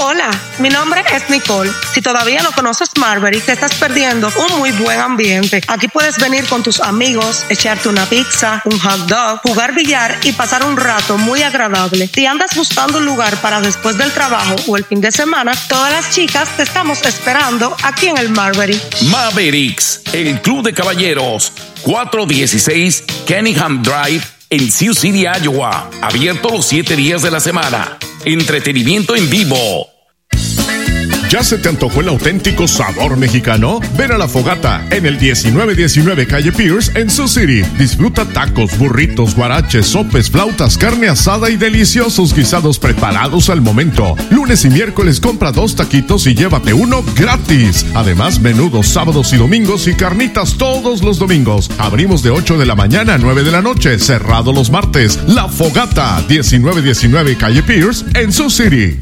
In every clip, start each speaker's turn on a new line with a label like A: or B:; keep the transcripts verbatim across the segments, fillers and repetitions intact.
A: Hola, mi nombre es Nicole. Si todavía no conoces Marbury, te estás perdiendo un muy buen ambiente. Aquí puedes venir con tus amigos, echarte una pizza, un hot dog, jugar billar y pasar un rato muy agradable. Si andas buscando un lugar para después del trabajo o el fin de semana, todas las chicas te estamos esperando aquí en el Marbury.
B: Mavericks, el club de caballeros, cuatrocientos dieciséis Kenningham Drive en Sioux City, Iowa. Abierto los siete días de la semana. Entretenimiento en vivo.
C: ¿Ya se te antojó el auténtico sabor mexicano? Ven a La Fogata en el diecinueve diecinueve Calle Pierce en Sioux City. Disfruta tacos, burritos, guaraches, sopes, flautas, carne asada y deliciosos guisados preparados al momento. Lunes y miércoles compra dos taquitos y llévate uno gratis. Además, menudos sábados y domingos y carnitas todos los domingos. Abrimos de ocho de la mañana a nueve de la noche, cerrado los martes. La Fogata, diecinueve diecinueve Calle Pierce en Sioux City.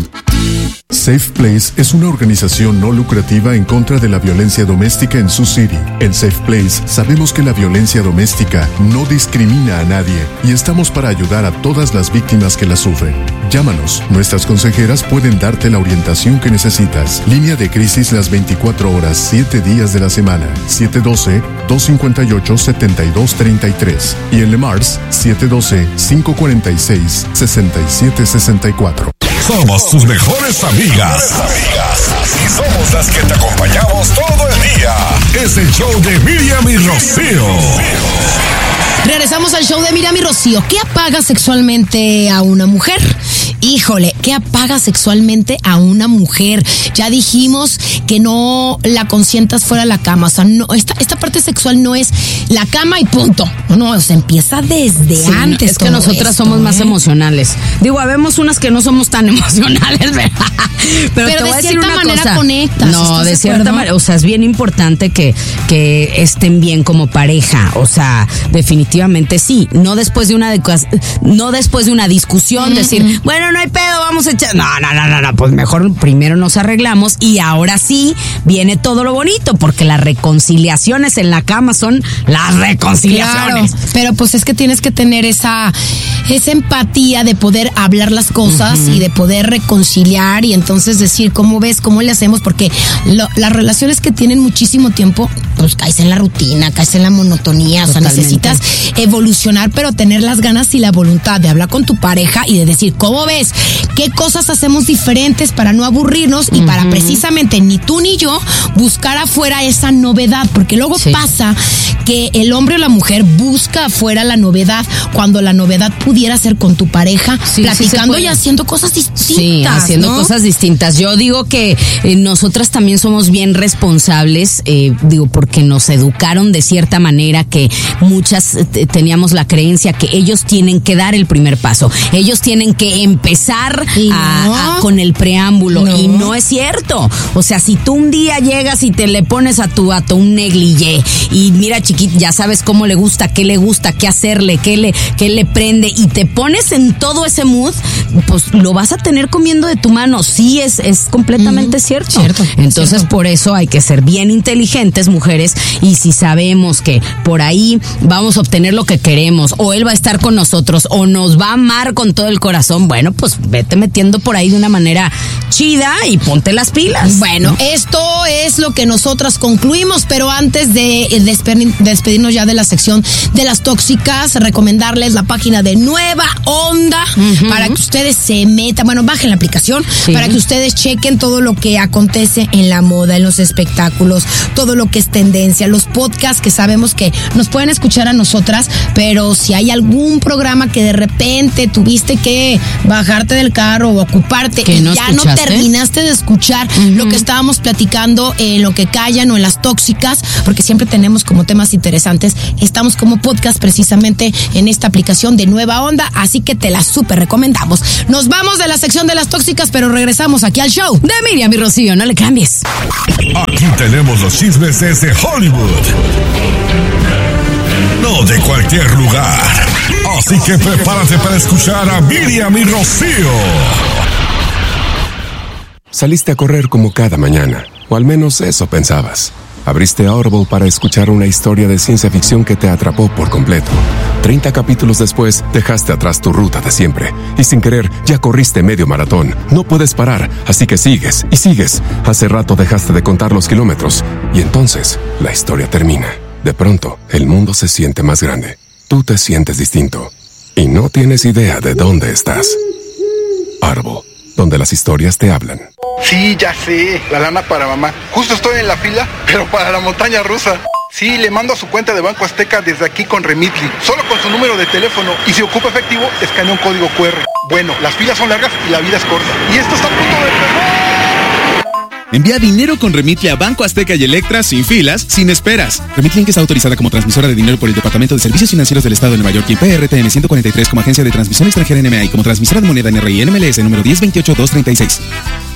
D: Safe Place es una organización no lucrativa en contra de la violencia doméstica en Sioux City. En Safe Place sabemos que la violencia doméstica no discrimina a nadie y estamos para ayudar a todas las víctimas que la sufren. Llámanos, nuestras consejeras pueden darte la orientación que necesitas. Línea de crisis las veinticuatro horas, siete días de la semana. siete uno dos, dos cinco ocho, siete dos tres tres. Y en Le Mars, siete uno dos, cinco cuatro seis, seis siete seis cuatro.
E: Somos tus mejores amigas. amigas. Y somos las que te acompañamos todo el día. Es el show de Miriam y Rocío.
F: Regresamos al show de Miriam y Rocío. ¿Qué apaga sexualmente a una mujer? Híjole, ¿qué apaga sexualmente a una mujer? Ya dijimos que no la consientas fuera de la cama. O sea, no, esta, esta parte sexual no es la cama y punto. No, o sea, empieza desde
G: sí,
F: antes.
G: Es que nosotras
F: esto,
G: somos
F: ¿eh?
G: más emocionales. Digo, habemos unas que no somos tan emocionales, ¿verdad? Pero,
F: Pero
G: te
F: de
G: voy a decir
F: cierta
G: una
F: manera
G: cosa.
F: conectas.
G: No, de cierta manera. O sea, es bien importante que, que estén bien como pareja. O sea, definitivamente sí. No después de una, no después de una discusión, mm-hmm. decir, bueno, no hay pedo, vamos a echar. No, no, no, no, no. Pues mejor primero nos arreglamos y ahora sí viene todo lo bonito, porque las reconciliaciones en la cama son las reconciliaciones.
F: Claro, pero pues es que tienes que tener esa, esa empatía de poder hablar las cosas uh-huh. y de poder reconciliar y entonces decir, ¿cómo ves? ¿Cómo le hacemos? Porque lo, las relaciones que tienen muchísimo tiempo, pues caes en la rutina, caes en la monotonía. Totalmente. O sea, necesitas evolucionar, pero tener las ganas y la voluntad de hablar con tu pareja y de decir, ¿cómo ves? ¿Qué cosas hacemos diferentes para no aburrirnos y uh-huh. para precisamente ni tú ni yo buscar afuera esa novedad? Porque luego sí. pasa que el hombre o la mujer busca afuera la novedad cuando la novedad pudiera ser con tu pareja, sí, platicando sí y haciendo cosas distintas.
G: Sí, haciendo ¿no? cosas distintas. Yo digo que eh, nosotras también somos bien responsables, eh, digo, porque nos educaron de cierta manera que muchas eh, teníamos la creencia que ellos tienen que dar el primer paso. Ellos tienen que empezar
F: no.
G: a, a, con el preámbulo. No. Y no es cierto. O sea, si tú un día llegas y te le pones a tu vato un negligé y mira, chiquito, ya sabes cómo le gusta, qué le gusta, qué hacerle, qué le, qué le prende y te pones en todo ese mood, pues lo vas a tener comiendo de tu mano. Sí, es, es completamente mm, cierto. cierto. Entonces, cierto. Por eso hay que ser bien inteligentes, mujeres, y si sabemos que por ahí vamos a obtener lo que queremos, o él va a estar con nosotros, o nos va a amar con todo el corazón, bueno, pues vete metiendo por ahí de una manera chida y ponte las pilas.
F: Bueno, ¿no? Esto es lo que nosotras concluimos, pero antes de despedir, despedirnos ya de la sección de las tóxicas, recomendarles la página de Nueva Onda uh-huh. para que ustedes se metan, bueno, bajen la aplicación sí. para que ustedes chequen todo lo que acontece en la moda, en los espectáculos, todo lo que es tendencia, los podcasts que sabemos que nos pueden escuchar a nosotras, pero si hay algún programa que de repente tuviste que bajarte del carro o ocuparte y no ya escuchaste? No terminaste de escuchar uh-huh. lo que estábamos platicando en Lo que callan o en las tóxicas, porque siempre tenemos como temas interesantes, estamos como podcast precisamente en esta aplicación de Nueva Onda, así que te la súper recomendamos. Nos vamos de la sección de las tóxicas, pero regresamos aquí al show de Miriam y Rocío, no le cambies.
E: Aquí tenemos los chismes desde Hollywood, no de cualquier lugar, así que prepárate para escuchar a Miriam y Rocío.
H: Saliste a correr como cada mañana, o al menos eso pensabas. Abriste Audible para escuchar una historia de ciencia ficción que te atrapó por completo. treinta capítulos después, dejaste atrás tu ruta de siempre. Y sin querer, ya corriste medio maratón. No puedes parar, así que sigues y sigues. Hace rato dejaste de contar los kilómetros. Y entonces, la historia termina. De pronto, el mundo se siente más grande. Tú te sientes distinto. Y no tienes idea de dónde estás. Audible, donde las historias te hablan.
I: Sí, ya sé, la lana para mamá. Justo estoy en la fila, pero para la montaña rusa. Sí, le mando a su cuenta de Banco Azteca desde aquí con Remitly. Solo con su número de teléfono. Y si ocupa efectivo, escanea un código cu erre. Bueno, las filas son largas y la vida es corta. Y esto está a punto de empezar.
J: Envía dinero con Remitly a Banco Azteca y Electra sin filas, sin esperas. Remitly está autorizada como transmisora de dinero por el Departamento de Servicios Financieros del Estado de Nueva York y P R T N ciento cuarenta y tres como agencia de transmisión extranjera N M A y como transmisora de moneda en R I N M L S número diez veintiocho dos treinta y seis.